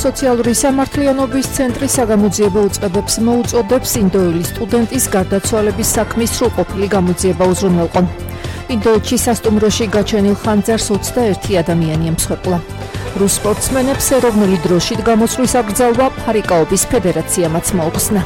სოციალური სამართლიანობის ცენტრი საგამოძიებო უწყებებს მოუწოდებს ინდოელის სტუდენტის გარდაცვალების საქმის სრულყოფილი გამოძიება უზრუნველყონ. ინდოეთში სასტუმროში გაჩენილ ხანძარს 21 ადამიანი ემსხვერპლა. რუს სპორტსმენებს ეროვნული დროშით გამოსვლის აკრძალვა ფარიკაობის ფედერაციამაც მოუხსნა.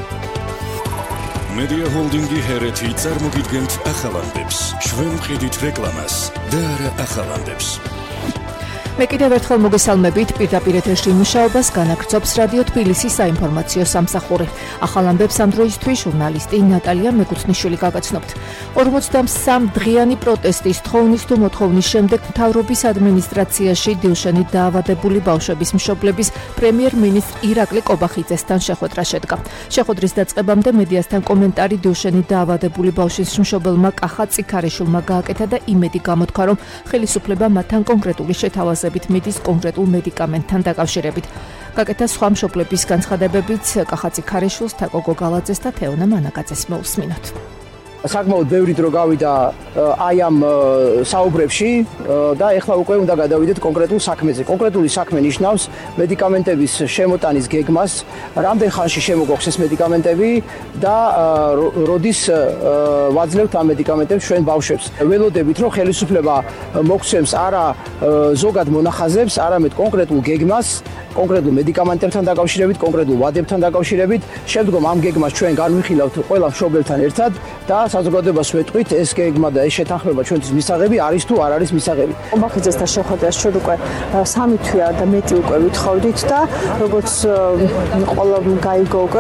Media Holding-ი ჰერეთი წარმოგიდგენთ ახალანდებს, ჩვენ ვყიდით რეკლამას და არა ახალანდებს. მე კიდევ ერთხელ მოგესალმებით, პირდაპირ ეთერში მუშაობას განაგრძობს რადიო თბილისის საინფორმაციო სამსახური. ახალ ამბებს ამ დროისთვის ჟურნალისტი ნატალია მეკუთვნიშვილი გაგაცნობთ. 43 დღიანი პროტესტის თხოვნის თუ მოთხოვნის შემდეგ მთავრობის ადმინისტრაციაში დილშენით დაავადებული ბავშვების მშობლების პრემიერ-მინისტრ ირაკლი კობახიძესთან შეხვედრა შედგა. შეხვედრის დაწყებამდე მედიასთან კომენტარი დილშენით დაავადებული ბავშვის მშობელმა კახა წიქარიშვილმა გააკეთა და იმედი გამოთქვა, რომ ხელისუფლება მათთან კონკრეტული შეთავაზებით მიდის კონკრეტულ მედიკამენტთან დაკავშირებით. გაკეთა სხვა მშობლების განცხადებებიც კახა წიქარიშვილს, თაკო გოგალაძეს და თეონა მანაკაძეს მოусმინოთ. საკმაოდ ბევრი დრო გავიდა აი ამ საუბრებში და ეხლა უკვე უნდა გადავიდეთ კონკრეტულ საქმეზე. კონკრეტული საქმე ნიშნავს მედიკამენტების შემოტანის გეგმას, რამდენ ხანში შემოგოხს ეს მედიკამენტები და როდის ვაძლევთ ამ მედიკამენტებს ჩვენ ბავშვებს. ველოდებით, რომ ხელისუფლება მოგცემს არა ზოგად მონახაზებს, არამედ კონკრეტულ გეგმას, კონკრეტულ მედიკამენტებთან დაკავშირებით, კონკრეტულ ვადებთან დაკავშირებით. შემდგომ ამ გეგმას ჩვენ განვიხილავთ ყველა მშობელთან ერთად და საზოგადოებას ვეტყვით, ეს გეგმა და ეს შეთანხმება ჩვენთვის მისაღები არის თუ არ არის მისაღები. კობახიძესთან შეხვედრას ჩვენ უკვე 3 თვეა და მეტი უკვე ვითხოვდით და როგორც ყველა გაიგო უკვე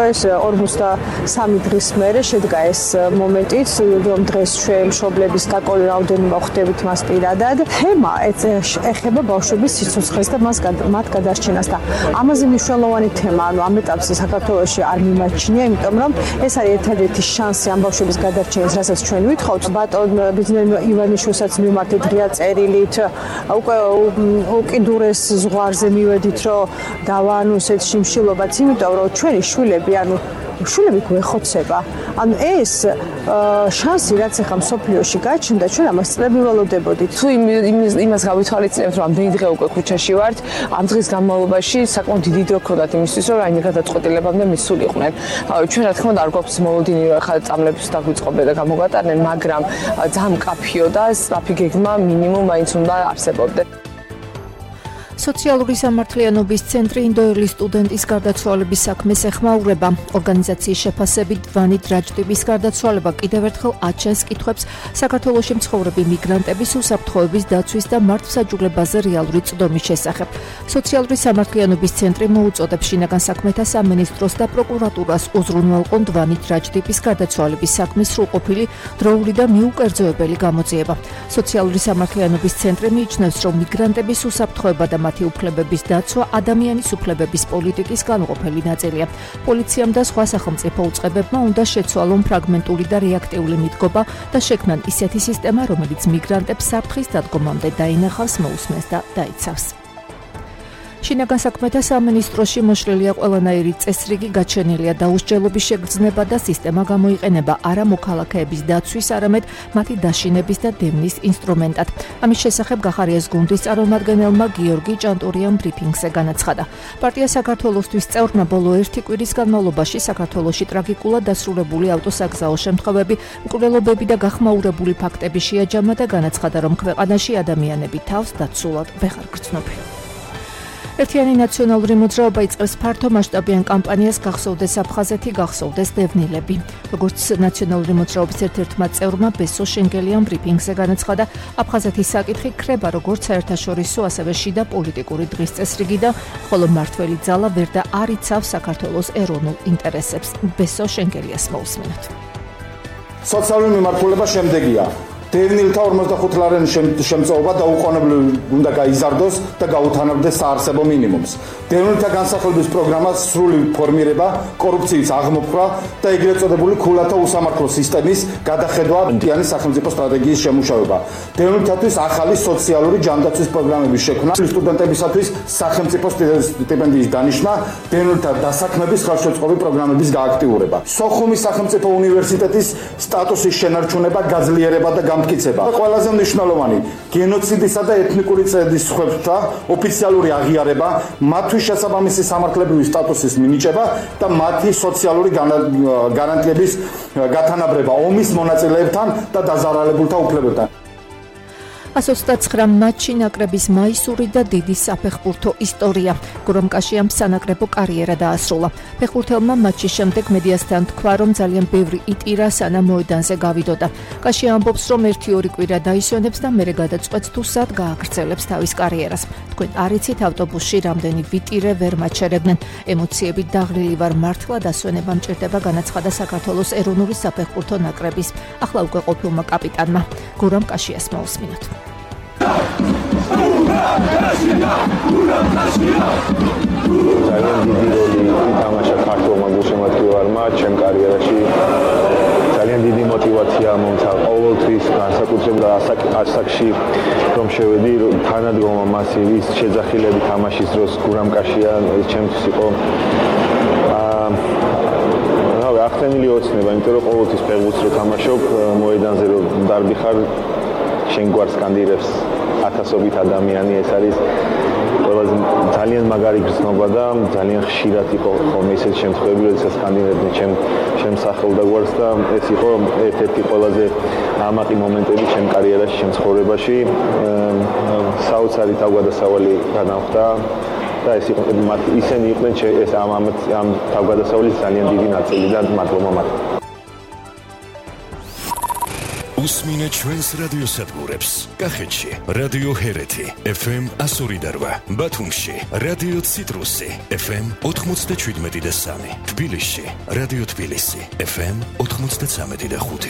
43 დღის მერე შედგა ეს მომენტიც, რომ დღეს ჩვენ მშობლების დაკოლი რაოდენობა ხვდებით მას პირადად. თემა ეხება ბავშვების სიცოცხლეს და მათ გადარჩენას და ამაზე მნიშვნელოვანი თემა, ანუ ამ ეტაპზე საქართველოში არ მიმაჩნია, იმიტომ რომ ეს არის ერთადერთი შანსი ამ ბავშვების გადარჩენის, რასაც ჩვენ ვითხოვთ. ბატონ ბიზნესმენ ივანიშვილსაც მივმართეთ ღია წერილით, უკვე უკიდურეს ზღვარზე მივედით, რომ დავაანონსეთ შიმშილობაც, იმიტომ რომ ჩვენი შვილები, ანუ შვილები გვეხოცება. ანუ ეს შანსი, რაც ახლა მსოფლიოში გაჩნდა, ჩვენ ამას წლები ველოდებოდით. თუ იმას გავითვალისწინებთ, რომ ამდენი დღე უკვე ქუჩაში ვართ, ამ დღის განმავლობაში საკმაოდ დიდი დრო გქონდათ იმისთვის, რომ რაიმე გადაწყვეტილებამდე მისულიყვნენ. ჩვენ რა თქმა უნდა არ გვაქვს მოლოდინი, რომ ახლა წამლებს დაგვიწყობენ და გამოვატარნენ, მაგრამ ძალიან მკაფიო და სწრაფი გეგმა მინიმუმ მაინც უნდა არსებობდეს. სოციალური სამართლიანობის ცენტრი ინდოელის სტუდენტის გარდაცვალების საქმეს ეხმაურება. ორგანიზაციის შეფასებით დვანით რაჯდიბის გარდაცვალება კიდევ ერთხელ აჩენს კითხვებს საქართველოში მცხოვრები მიგრანტების უსაფრთხოების დაცვის და მართლმსაჯულებაზე რეალური წვდომის შესახებ. სოციალური სამართლიანობის ცენტრი მოუწოდებს შინაგან საქმეთა სამინისტროს და პროკურატურას უზრუნველყონ დვანით რაჯდიბის გარდაცვალების საქმის სრულყოფილი, დროული და მიუკერძოებელი გამოძიება. სოციალური სამართლიანობის ცენტრი მიიჩნევს, რომ მიგრანტების უსაფრთხოება და მათი უფლებების დაცვა ადამიანის უფლებების პოლიტიკის განუყოფელი ნაწილია. პოლიციამ და სხვა სახელმწიფო უწყებებმა უნდა შეცვალონ ფრაგმენტული და რეაქტიული მიდგომა და შექმნან ისეთი სისტემა, რომელიც მიგრანტებს საფრთხის დადგომამდე დაინახავს, მოусმენს და დაიცავს. შინაგან საქმეთა სამინისტროში მოშლილია ყველანაირი წესრიგი, გაჩენილია დაუსჯელობის შეგრძნება და სისტემა გამოიყენება არა მოქალაქეების დაცვის, არამედ მათი დაშინების და დევნის ინსტრუმენტად. ამის შესახებ გახარიას გუნდის წარმომადგენელმა გიორგი ჭანტურიამ ბრიფინგზე განაცხადა. პარტია საქართველოსთვის წევრმა ბოლო 1 კვირის განმავლობაში საქართველოში ტრაგიკულად დასრულებული ავტოსაგზაო შემთხვევები, მკვლელობები და გახმაურებული ფაქტები შეაჯამა და განაცხადა, რომ ქვეყანაში ადამიანები თავს დაცულად ვეღარ გრძნობენ. ერთიანი ნაციონალური მოძრაობა იწყებს ფართო მასშტაბიან კამპანიას გახსოვდეს აფხაზეთი, გახსოვდეს დევნილები. როგორც ნაციონალური მოძრაობის ერთ-ერთმა წევრმა ბესო შენგელიამ ბრიფინგზე განაცხადა, აფხაზეთის საკითხი ქრება როგორც საერთაშორისო, ასევე შიდა პოლიტიკური დღის წესრიგი და ხოლო მართველი ძალა ვერ და არ იცავს საქართველოს ეროვნულ ინტერესებს. ბესო შენგელიას მოусმინოთ. სოციალური მიმართულება შემდეგია. დევნილთა 45 ლარიანი შემწეობა დაუყოვნებლივ უნდა გაიზარდოს და გაუთანაბრდეს საარსებო მინიმუმს. დევნილთა განსახლების პროგრამას სრული ფორმირება, კორუფციის აღმოფხვრა და ეგრეთ წოდებული ქულათა უსამართლო სისტემის გადახედვა, მთლიანი სახელმწიფო სტრატეგიის შემუშავება. დევნილთათვის ახალი სოციალური ჯანდაცვის პროგრამების შექმნა, სტუდენტებისათვის სახელმწიფო სტიპენდიის დანიშვნა, დევნილთა დასაქმების ხელშეწყობი პროგრამების გააქტიურება. სოხუმის სახელმწიფო უნივერსიტეტის სტატუსის შენარჩუნება, გაძლიერება და დამტკიცება. ყველაზე მნიშვნელოვანი გენოციდისა და ეთნიკური წესების სხვებთა ოფიციალური აღიარება, მათთვის შესაბამისი სამართლებრივი სტატუსის მინიჭება და მათი სოციალური გარანტიების გათანაბრება ომის მონაწილეებთან და დაზარალებულთა უფლებებთან. 129 მატჩი ნაკრების მაისური და დიდი საფეხბურთო ისტორია. გურამ კაშიამ სანაკრებო კარიერა დაასრულა. ფეხბურთელმა მატჩის შემდეგ მედიასთან თქვა, რომ ძალიან ბევრი იტირა, სანამ მოედანზე გავიდოდა. კაშია ამბობს, რომ 1-2 კვირა დაისვენებს და მერე გადაწყვეტს თუ სად გააგრძელებს თავის კარიერას. თქვენ არ იცით, ავტობუსში რამდენი ვიტირე ვერ მაჩერებდნენ. ემოციები დაღლილი ვარ, მართლა დასვენება მჭირდება, განაცხადა საქართველოს ეროვნული საფეხბურთო ნაკრების ახლა უკვე ყოფილმა კაპიტანმა. გურამ კაშიას მოусმინოთ. ძალიან დიდი როლი ითამაშა ქართულმა გულშემატკივარმა ჩემ კარიერაში. ძალიან დიდი мотиваცია მომცა ყოველთვის განსაკუთრებით ასაკში რომ შევედი თანადგომა მასივის შეძახილები თამაშის დროს გურამ კაშია ჩემთვის იყო ახსენილი ოცნება, იმიტომ რომ ყოველთვის ფეხბურთს რო თამაშობ მოედანზე რო დარბიხარ შენ გვარს კანდირებს ათასობით ადამიანი. ეს არის ყველაზე ძალიან მაგარი გრძნობა და ძალიან ხშირად იყო ხოლმე ესეთი შემთხვევები, როდესაც კანდირებდნენ ჩემ სახელს და გვარს და ეს იყო ერთ-ერთი ყველაზე ამაყი მომენტები ჩემ კარიერაში, ჩემ ცხოვრებაში. საოცარი თავგადასავალი გადამხდა და ეს იყო ისინი იყვნენ ეს ამ თავგადასავლის ძალიან დიდი ნაწილი და მადლობა მათ. უსმინეთ ჩვენს რადიოსადგურებს. კახეთში რადიო ჰერეთი FM 102.8, ბათუმში რადიო ციტრუსი FM 97.3, თბილისში რადიო თბილისი FM 93.5.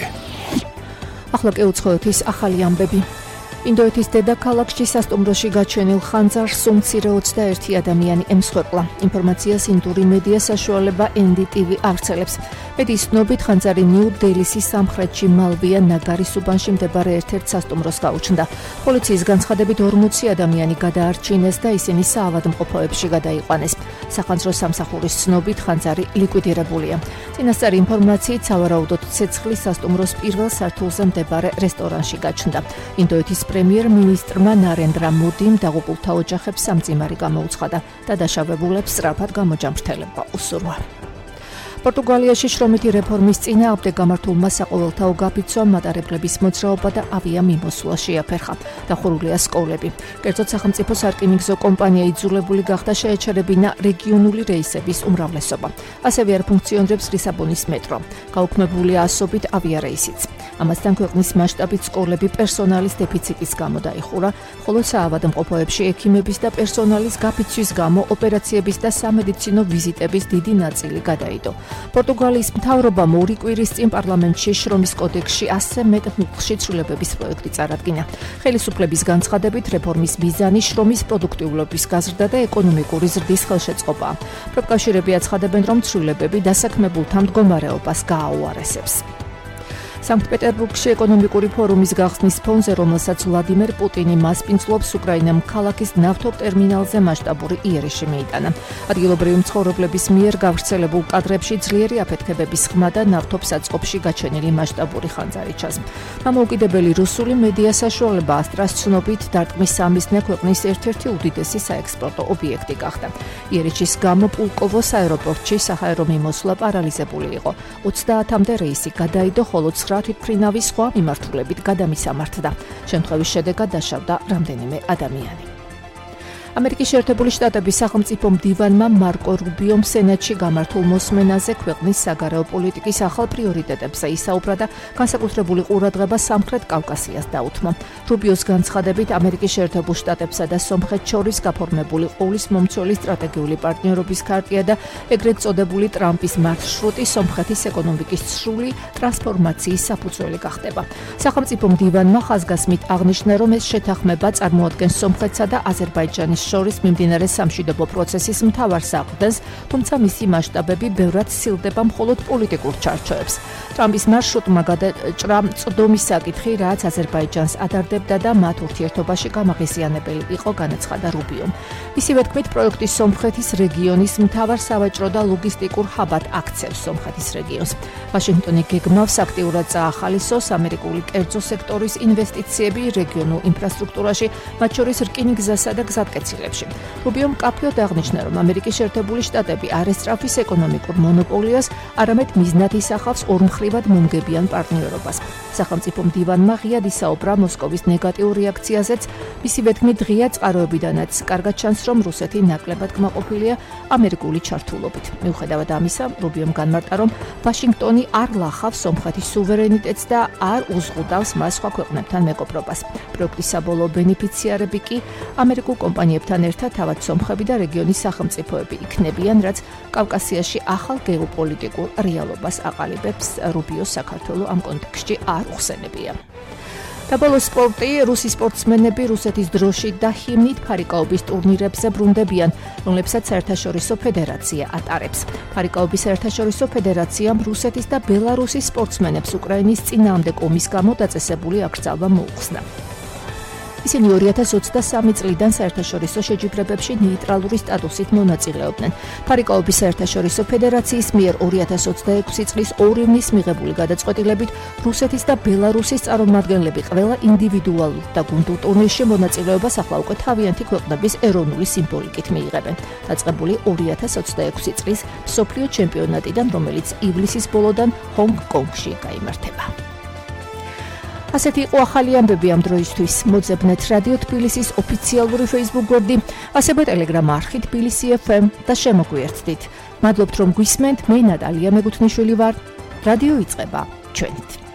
ახლა კი უცხოეთის ახალი ამბები. ინდოეთის დედაქალაქში სასტუმროში გაჩენილ ხანძარს უმცირე 21 ადამიანი ემსხვერპლა. ინფორმაციას ინდური მედია საშუალება NDTV ავრცელებს. მედიის ცნობით ხანძარი ნიუ-დელისის სამხრეთში მალვია ნაგარის უბანში მდებარე ერთ-ერთ სასტუმროს გაუჩნდა. პოლიციის განცხადებით 40 ადამიანი გადაარჩინეს და ისინი საავადმყოფოებში გადაიყვანეს. სახანძრო სამსახურის ცნობით ხანძარი ლიკვიდირებულია. წინასწარი ინფორმაციით სავარაუდოდ ცეცხლი სასტუმროს პირველ სართულზე მდებარე რესტორანში გაჩნდა. ინდოეთის პრემიერ-მინისტრმა ნარენდრა მოდიმ დაღუპულთა ოჯახებს სამძიმარი გამოუცხადა და დაშავებულებს სწრაფად გამოჯამრთელება უსურვა. პორტუგალიაში შრომითი რეფორმის წინააღმდეგ გამართულმა საყოველთაო გაფიცვამ მატარებლების მოძრაობა და ავიამიმოსვლა შეაფერხა. დახურულია სკოლები. კერძოდ სახელმწიფო სარკინიგზო კომპანია იძულებული გახდა შეეჩერებინა რეგიონული რეისების უმრავლესობა. ასევე არ ფუნქციონირებს ლისაბონის მეტრო. გაუქმებულია ასობით ავიარეისიც. ამასთან ქვეყნის მასშტაბით სკოლები პერსონალის დეფიციტის გამო დაიხურა, ხოლო საავადმყოფოებში ექიმების და პერსონალის გაფიცვის გამო ოპერაციების და სამედიცინო ვიზიტების დიდი ნაწილი გადაიდო. პორტუგალიის მთავრობამ 2 კვირის წინ პარლამენტში შრომის კოდექსში 100 მეტ მუხლში ცვლილებების პროექტი წარადგინა. ხელისუფლების განცხადებით რეფორმის მიზანი შრომის პროდუქტიულობის გაზრდა და ეკონომიკური ზრდის ხელშეწყობაა. პროფკავშირები აცხადებენ, რომ ცვლილებები დასაქმებულთა მდგომარეობას გააუარესებს. სანქტ-პეტერბურგში ეკონომიკური ფორუმის გახსნის ფონზე, რომელსაც ვლადიმერ პუტინი მასპინძლობს, უკრაინამ ქალაქის ნავთობტერმინალზე მასშტაბური იერიში მიიტანა. ადგილობრივი მცხოვრებლების მიერ გავრცელებულ კადრებში ძლიერი აფეთქებების ხმა და ნავთობსაწყობში გაჩენილი მასშტაბური ხანძარი ჩანს. დამოუკიდებელი რუსული მედია საშუალება ასტრას ცნობით დარტყმის სამიზნე ქვეყნის ერთ-ერთი უდიდესი საექსპორტო ობიექტი გახდა. იერიშის გამო პულკოვოს აეროპორტში საჰაერო მიმოსვლა პარალიზებული იყო. 30-მდე რეისი გადაიდო, ხოლო თვითმფრინავის სხვა მიმართულებით გადამისამართდა. შემთხვევის შედეგად დაშავდა რამდენიმე ადამიანი. ამერიკის შეერთებული შტატების სახელმწიფო მდივანმა მარკო რუბიომ სენატში გამართულ მოსმენაზე ქვეყნის საგარეო პოლიტიკის ახალ პრიორიტეტებზე ისაუბრა და განსაკუთრებული ყურადღება სამხრეთ კავკასიას დაუთმო. რუბიოს განცხადებით, ამერიკის შეერთებულ შტატებსა და სომხეთს შორის გაფორმებული ყურის მომცველი სტრატეგიული პარტნიორობის ქარტია და ეგრეთ წოდებული ტრამპის მარშრუტი სომხეთის ეკონომიკის სრული ტრანსფორმაციის საფუძველი გახდება. სახელმწიფო მდივანმა ხაზგასმით აღნიშნა, რომ ეს შეთანხმება წარმოადგენს სომხეთსა და აზერბაიჯანის შორის მიმდინარე სამშვიდობო პროცესის მთავარ საყრდენს, თუმცა მისი მასშტაბები ბევრად სცილდება მხოლოდ პოლიტიკურ ჩარჩოებს. ტრამპის მარშრუტმა გადაჭრა წვდომის საკითხი, რაც აზერბაიჯანს ადარდებდა და მათ ურთიერთობაში გამაღიზიანებელი იყო, განაცხადა რუბიომ. მისივე თქმით, პროექტი სომხეთის რეგიონის მთავარ სავაჭრო და ლოგისტიკურ ჰაბად აქცევს სომხეთის რეგიონს. ვაშინგტონი გეგმავს აქტიურად წაახალისოს ამერიკული კერძო სექტორის ინვესტიციები რეგიონულ ინფრასტრუქტურაში, მათ შორის რკინიგზასა და გზატკეცილებში. რუბიომ მკაფიოდ აღნიშნა, რომ ამერიკის შეერთებული შტატები არ ესწრაფვის ეკონომიკურ მონოპოლიას, არამედ მიზნად ისახავს ორმხრივად მომგებიან პარტნიორობას. სახელმწიფო მდივანმა ღიად ისაუბრა მოსკოვის ნეგატიურ რეაქციაზეც, მისივე თქმით, ღია წყაროებიდანაც კარგად ჩანს, რომ რუსეთი ნაკლებად კმაყოფილია ამერიკული ჩართულობით. მიუხედავად ამისა, რუბიომ განმარტა, რომ ვაშინგტონი არ ლახავს სომხეთის სუვერენიტეტს და არ უზღუდავს მას სხვა ქვეყნებთან მეგობრობას. პროექტის საბოლოო ბენეფიციარები კი ამერიკულ კომპანიებთან ერთად თავად სომხები და რეგიონის სახელმწიფოები იქნებიან, რაც კავკასიაში ახალ გეოპოლიტიკურ რეალობას აყალიბებს. რუბიოს საქართველოს ამ კონტექსტში არ უხსენებია. დაბოლოს სპორტი, რუსი სპორტსმენები რუსეთის დროში და ჰიმნით ფარიკაობის ტურნირებზე ბრუნდებიან, რომლებსაც საერთაშორისო ფედერაცია ატარებს. ფარიკაობის საერთაშორისო ფედერაციამ რუსეთის და ბელარუსის სპორტსმენებს უკრაინის წინააღმდეგ ომის გამო დაწესებული აკრძალვა მოუხსნა. ისინი 2023 წლიდან საერთაშორისო შეჯიბრებებში ნეიტრალური სტატუსით მონაწილეობდნენ. ფარიკაობის საერთაშორისო ფედერაციის მიერ 2026 წლის 2 ივნის მიღებული გადაწყვეტილებით რუსეთის და ბელარუსის წარმომადგენლები ყველა ინდივიდუალურ და გუნდურ ტურნირში მონაწილეობას ახლა უკვე თავიანთი ქვეყნების ეროვნული სიმბოლიკით მიიღებენ. დაწყებული 2026 წლის მსოფლიო ჩემპიონატიდან, რომელიც ივლისის ბოლოდან ჰონგ-კონგში გაიმართება. ასეთი იყო ახალი ამბები ამ დროისთვის. მოძებნეთ რადიო თბილისის ოფიციალური Facebook გვერდი, ასევე Telegram არხი თბილისი FM და შემოგვიერთდით. მადლობთ რომ გვისმენთ, მე ნატალია მეგუთნიშვილი ვარ. რადიო იწყება ჩვენით.